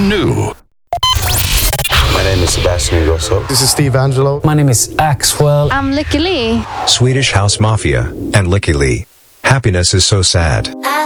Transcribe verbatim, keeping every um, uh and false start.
brand new. My name is Sebastian Ingrosso. This is Steve Angelo. My name is Axwell. I'm Lykke Li. Swedish House Mafia and Lykke Li. Happiness is so sad.